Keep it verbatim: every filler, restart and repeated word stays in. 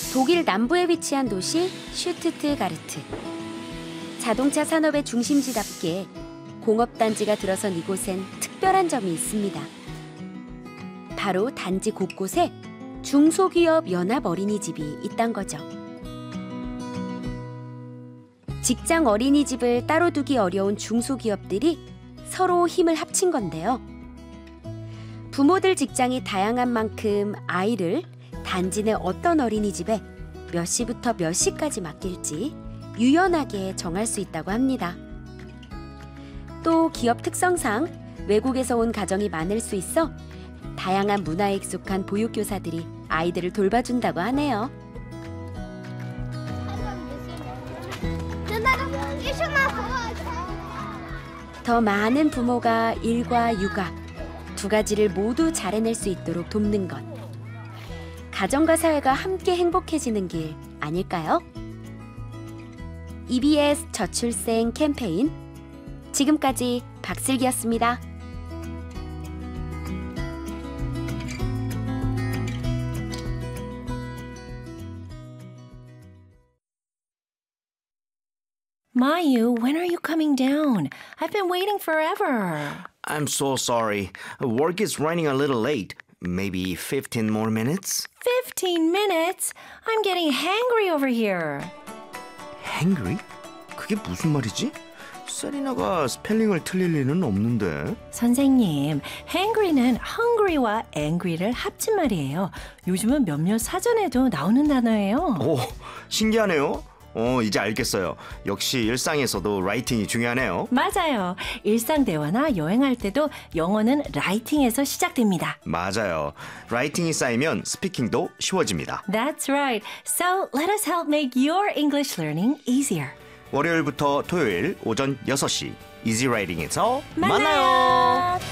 독일 남부에 위치한 도시 슈투트가르트. 자동차 산업의 중심지답게 공업단지가 들어선 이곳엔 특별한 점이 있습니다. 바로 단지 곳곳에 중소기업 연합 어린이집이 있단 거죠. 직장 어린이집을 따로 두기 어려운 중소기업들이 서로 힘을 합친 건데요. 부모들 직장이 다양한 만큼 아이를 단지 내 어떤 어린이집에 몇 시부터 몇 시까지 맡길지 유연하게 정할 수 있다고 합니다. 또 기업 특성상 외국에서 온 가정이 많을 수 있어 다양한 문화에 익숙한 보육교사들이 아이들을 돌봐준다고 하네요. 더 많은 부모가 일과 육아 두 가지를 모두 잘 해낼 수 있도록 돕는 것. 가정과 사회가 함께 행복해지는 길 아닐까요? 이비에스 저출생 캠페인 지금까지 박슬기였습니다. Mayu, when are you coming down? I've been waiting forever. I'm so sorry. Work is running a little late. Maybe fifteen more minutes? Fifteen minutes? I'm getting hangry over here. Hangry? 그게 무슨 말이지? 세리나가 스펠링을 틀릴 리는 없는데. 선생님, hangry는 hungry와 angry를 합친 말이에요. 요즘은 몇몇 사전에도 나오는 단어예요. 오, 신기하네요. 어, 이제 알겠어요. 역시 일상에서도 라이팅이 중요하네요. 맞아요. 일상 대화나 여행할 때도 영어는 라이팅에서 시작됩니다. 맞아요. 라이팅이 쌓이면 스피킹도 쉬워집니다. That's right. So let us help make your English learning easier. 월요일부터 토요일 오전 여섯 시 이지 라이팅에서 만나요. 만나요.